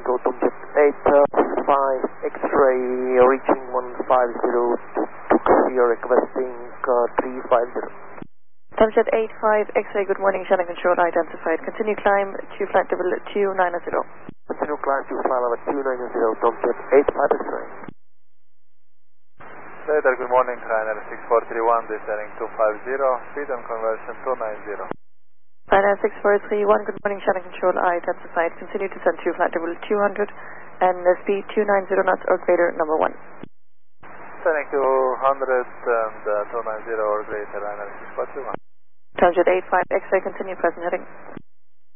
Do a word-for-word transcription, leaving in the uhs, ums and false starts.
Toronto, Tomjet eight five X-ray, reaching one five zero, you're requesting uh, three five zero. Tomjet eight five X-ray, good morning, channel control identified. Continue climb to flight level two nine zero. Continue climb to flight level two nine zero, Tomjet eight five X-ray. Later, good morning, Ryanair six four three one, descending two five zero, speed and conversion two nine zero. Ryanair six four three one, good morning, channel control identified. Continue to descend to flight level two hundred and uh, speed two nine zero knots or greater, number one. Descending to one hundred and uh, two nine zero or greater, Ryanair six four three one. Tomjet eight five X-ray, continue present heading.